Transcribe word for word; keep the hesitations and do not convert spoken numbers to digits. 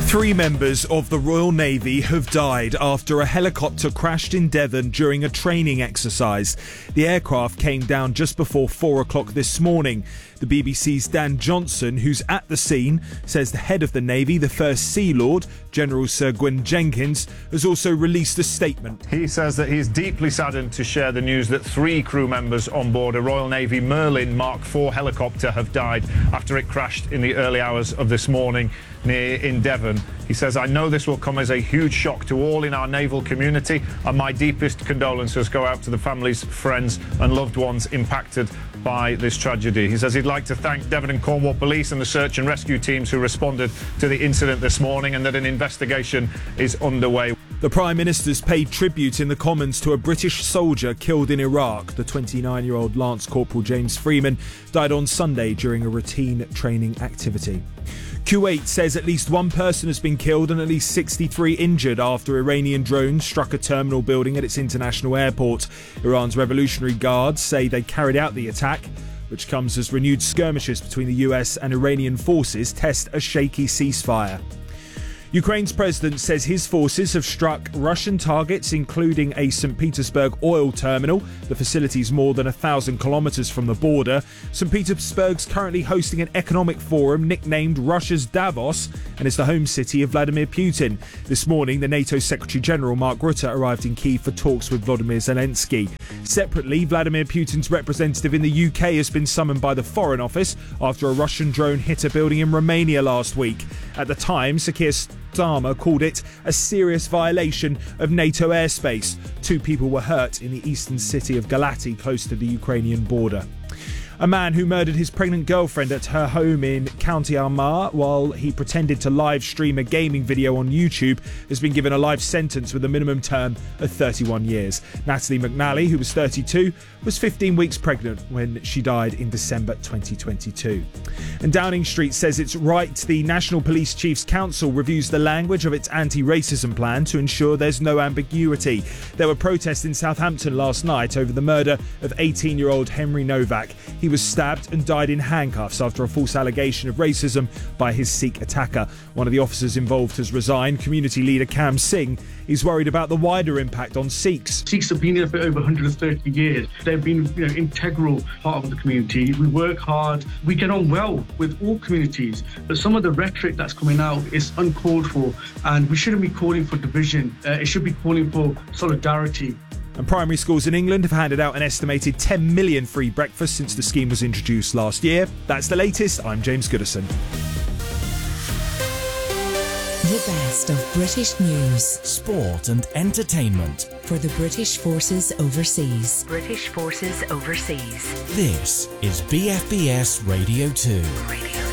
Three members of the Royal Navy have died after a helicopter crashed in Devon during a training exercise. The aircraft came down just before four o'clock this morning. The B B C's Dan Johnson, who's at the scene, says the head of the Navy, the First Sea Lord, General Sir Gwyn Jenkins, has also released a statement. He says that he is deeply saddened to share the news that three crew members on board a Royal Navy Merlin Mark four helicopter have died after it crashed in the early hours of this morning near in Devon. He says, "I know this will come as a huge shock to all in our naval community, and my deepest condolences go out to the families, friends and loved ones impacted by this tragedy." He says he'd like to thank Devon and Cornwall Police and the search and rescue teams who responded to the incident this morning, and that an investigation is underway. The Prime Minister's paid tribute in the Commons to a British soldier killed in Iraq. The twenty-nine-year-old Lance Corporal James Freeman died on Sunday during a routine training activity. Kuwait says at least one person has been killed and at least sixty-three injured after Iranian drones struck a terminal building at its international airport. Iran's Revolutionary Guards say they carried out the attack, which comes as renewed skirmishes between the U S and Iranian forces test a shaky ceasefire. Ukraine's president says his forces have struck Russian targets, including a Saint Petersburg oil terminal. The facility is more than a thousand kilometres from the border. Saint Petersburg's currently hosting an economic forum nicknamed Russia's Davos and is the home city of Vladimir Putin. This morning, the NATO Secretary-General Mark Rutte arrived in Kyiv for talks with Volodymyr Zelensky. Separately, Vladimir Putin's representative in the U K has been summoned by the Foreign Office after a Russian drone hit a building in Romania last week. At the time, Sir Keir Starmer called it a serious violation of NATO airspace. Two people were hurt in the eastern city of Galati, close to the Ukrainian border. A man who murdered his pregnant girlfriend at her home in County Armagh while he pretended to live stream a gaming video on YouTube has been given a life sentence with a minimum term of thirty-one years. Natalie McNally, who was thirty-two, was fifteen weeks pregnant when she died in December twenty twenty-two. And Downing Street says it's right the National Police Chiefs Council reviews the language of its anti-racism plan to ensure there's no ambiguity. There were protests in Southampton last night over the murder of eighteen-year-old Henry Novak. He was stabbed and died in handcuffs after a false allegation of racism by his Sikh attacker. One of the officers involved has resigned. Community leader Cam Singh is worried about the wider impact on Sikhs. Sikhs have been here for over one hundred thirty years. They've been, you know, integral part of the community. We work hard. We get on well with all communities. But some of the rhetoric that's coming out is uncalled for, and we shouldn't be calling for division. Uh, it should be calling for solidarity. And primary schools in England have handed out an estimated ten million free breakfasts since the scheme was introduced last year. That's the latest. I'm James Goodison. The best of British news, sport and entertainment for the British Forces Overseas. British Forces Overseas. This is B F B S Radio two. Radio